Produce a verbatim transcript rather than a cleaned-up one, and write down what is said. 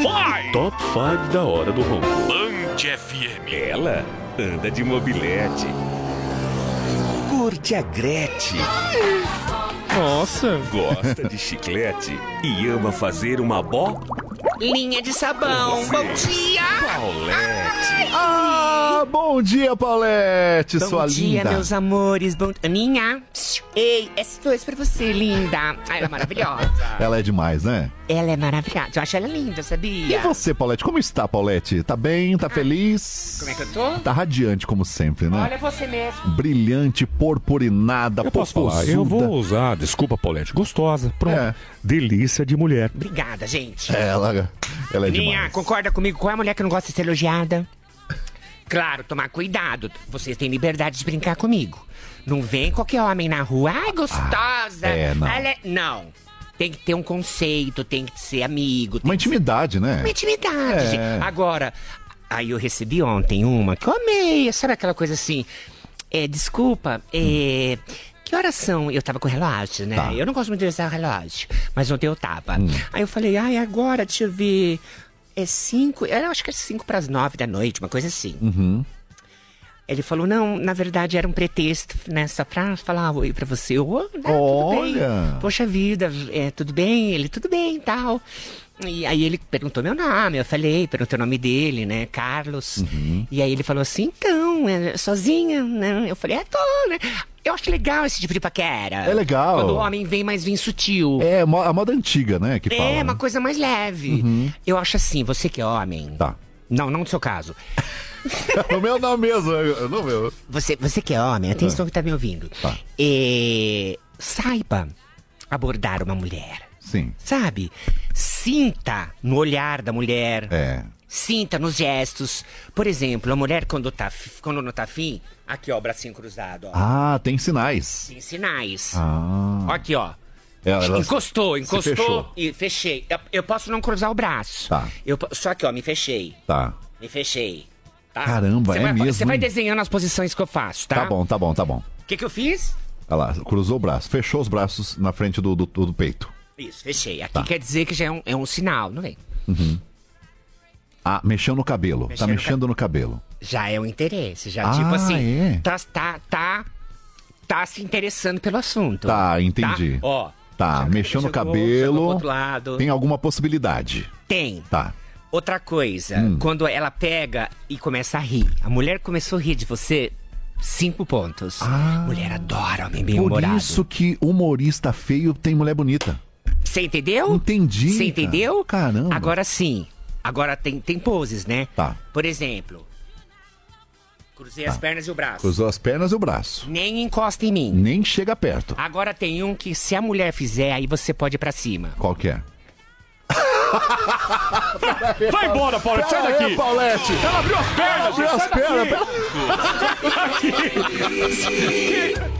cinco. Top cinco da hora do ronco. Band F M. Ela anda de mobilete. Curte a Gretchen. Nossa. Gosta de chiclete e ama fazer uma bolinha de sabão. Bom dia! Paulette. Ah, bom dia, Paulette, bom sua dia, linda. meus amores. Bom... Aninha, ei, esse dois pra você, linda. Ai, ela é maravilhosa. Ela é demais, né? Ela é maravilhosa. Eu acho ela linda, sabia? E você, Paulette, como está, Paulette? Tá bem? Tá ah, feliz? Como é que eu tô? Tá radiante, como sempre, né? Olha você mesmo. Brilhante, purpurinada, eu posso falar, eu vou usar, desculpa, Paulette, gostosa. Pronto. É. Delícia de mulher. Obrigada, gente. É, ela, ela é Aninha, demais. concorda comigo? Qual é a mulher que não gosta de ser elogiada? Claro, tomar cuidado. Vocês têm liberdade de brincar comigo. Não vem qualquer homem na rua. Ai, gostosa. Ah, é, não. Ela é... Não. Tem que ter um conceito, tem que ser amigo. Uma intimidade, ser... né? Uma intimidade, é. gente. Agora, aí eu recebi ontem uma que eu amei. Sabe aquela coisa assim? É, desculpa, é... Hum. Que horas são? Eu tava com o relógio, né? Tá. Eu não gosto muito de usar o relógio. Mas ontem eu tava. Hum. Aí eu falei, ai, agora, deixa eu ver... É cinco, eu acho que é cinco para as nove da noite, uma coisa assim. Uhum. Ele falou, não, na verdade era um pretexto, né? Só pra falar oi pra você. Eu, oh, não, Olha! Tudo bem. Poxa vida, é, tudo bem? Ele, tudo bem e tal. E aí ele perguntou meu nome, eu falei, perguntei o nome dele, né? Carlos. Uhum. E aí ele falou assim, então, é sozinha, né? Eu falei, é, tô, né? Eu acho legal esse tipo de paquera. É legal. Quando o homem vem, mas vem sutil. É a moda antiga, né? Que fala, é, né? uma coisa mais leve. Uhum. Eu acho assim, você que é homem... Tá. Não, não no seu caso. O meu não mesmo, não meu. Você, você que é homem, atenção que tá me ouvindo. Tá. É, saiba abordar uma mulher. Sim. Sabe? Sinta no olhar da mulher. É. Sinta nos gestos. Por exemplo, a mulher quando, tá, quando não tá afim, aqui ó, o bracinho cruzado, ó. Ah, tem sinais. Tem sinais. Ah. Aqui, ó. Ela encostou, encostou fechou. E fechei. Eu, eu posso não cruzar o braço. Tá. Eu, só que, ó, me fechei. Tá. Me fechei. Tá? Caramba, cê é vai, mesmo. Você vai desenhando as posições que eu faço, tá? Tá bom, tá bom, tá bom. O que que eu fiz? Olha lá, cruzou o braço, fechou os braços na frente do, do, do peito. Isso, fechei. Aqui Tá. quer dizer que já é um, é um sinal, não vem? Uhum. Ah, mexeu no cabelo. Mexeu tá no mexendo ca- no cabelo. Já é um interesse, já Ah, tipo assim, é? tá, tá, tá, tá se interessando pelo assunto. Tá, entendi. Tá? Ó. Tá, já- mexeu no chegou, cabelo. chegou pro outro lado. Tem alguma possibilidade? Tem. Tá. Outra coisa, Hum. quando ela pega e começa a rir. A mulher começou a rir de você, cinco pontos. Ah. Mulher adora homem bem Por humorado. isso que humorista feio tem mulher bonita. Você entendeu? Entendi, Você cara. entendeu? Caramba. Agora sim. Agora tem, tem poses, né? Tá. Por exemplo, cruzei as pernas e o braço. Cruzou as pernas e o braço. Nem encosta em mim. Nem chega perto. Agora tem um que se a mulher fizer, aí você pode ir pra cima. Qual que é? Vai embora, Paulette, sai Pera aí, daqui. Paulette. Ela abriu as pernas, Abriu as sai daqui. pernas. Sai daqui.